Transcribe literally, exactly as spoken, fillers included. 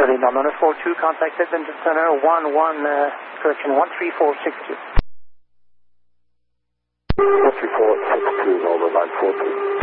Berlin Niner four two, contacted into center one one, uh, correction, one three four six two. one three four six two, over line four two.